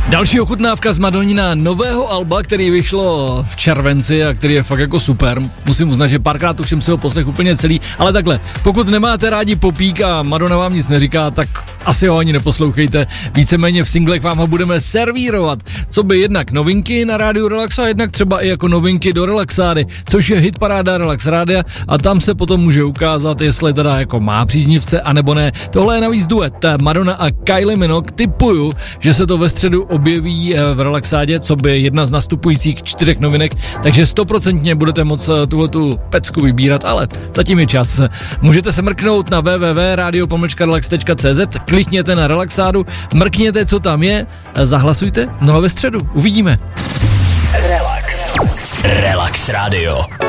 Další ochutnávka z Madonnina nového alba, který vyšlo v červenci a který je fakt jako super. Musím uznat, že párkrát už jsem si ho poslech úplně celý, ale takhle, pokud nemáte rádi popík a Madonna vám nic neříká, tak asi ho ani neposlouchejte. Víceméně v singlech vám ho budeme servírovat, co by jednak novinky na rádiu Relax a jednak třeba i jako novinky do Relaxády, což je hitparáda Relax rádia a tam se potom může ukázat, jestli teda jako má příznivce, anebo ne. Tohle je navíc duet Madonna a Kylie Minogue. Tipuju, že se to ve středu objeví v Relaxádě, co by jedna z nastupujících 4 novinek, takže 100% budete moct tuhletu pecku vybírat, ale zatím je čas. Můžete se mrknout na www.radio-relax.cz, klikněte na Relaxádu, mrkněte, co tam je, zahlasujte, no a ve středu uvidíme. Relax Radio.